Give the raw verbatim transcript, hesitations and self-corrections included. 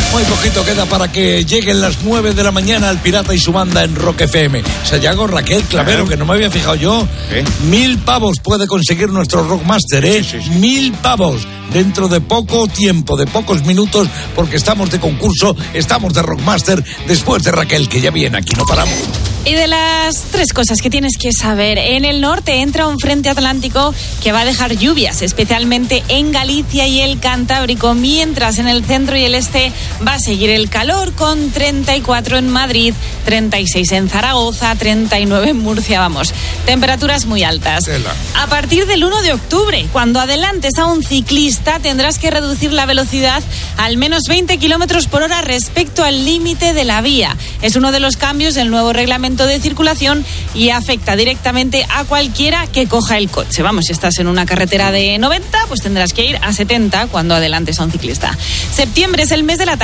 Muy poquito queda para que lleguen las nueve de la mañana el Pirata y su banda en Rock F M. Sayago, Raquel, Clavero, que no me había fijado yo. ¿Eh? Mil pavos puede conseguir nuestro Rockmaster, ¿eh? Sí, sí, sí. Mil pavos. Dentro de poco tiempo, de pocos minutos, porque estamos de concurso, estamos de Rockmaster, después de Raquel, que ya viene, aquí no paramos. Y de las tres cosas que tienes que saber, en el norte entra un frente atlántico que va a dejar lluvias, especialmente en Galicia y el Cantábrico, mientras en el centro y el este va a seguir el calor, con treinta y cuatro en Madrid, treinta y seis en Zaragoza, treinta y nueve en Murcia, vamos, temperaturas muy altas. A partir del uno de octubre, cuando adelantes a un ciclista, tendrás que reducir la velocidad al menos veinte kilómetros por hora respecto al límite de la vía. Es uno de los cambios del nuevo reglamento de circulación y afecta directamente a cualquiera que coja el coche. Vamos, si estás en una carretera de noventa, pues tendrás que ir a setenta cuando adelantes a un ciclista. Septiembre es el mes de la